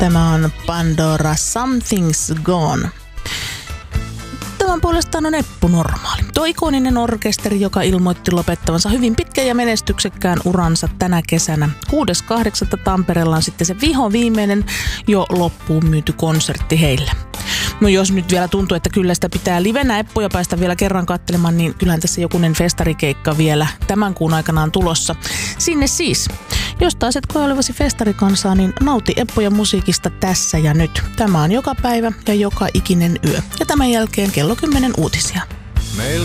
Tämä on Pandora Something's Gone. Tämän puolestaan on Eppu Normaali. Tuo ikoninen orkesteri, joka ilmoitti lopettavansa hyvin pitkän ja menestyksekkään uransa tänä kesänä. 6.8. Tampereella on sitten se vihoviimeinen jo loppuun myyty konsertti heille. No jos nyt vielä tuntuu, että kyllä sitä pitää livenä Eppuja päästä vielä kerran katselemaan, niin kyllähän tässä jokunen festarikeikka vielä tämän kuun aikanaan tulossa. Sinne siis. Jos taas et koe olevasi festarikansaa, niin nauti Eppuja musiikista tässä ja nyt. Tämä on joka päivä ja joka ikinen yö. Ja tämän jälkeen kello 10 uutisia.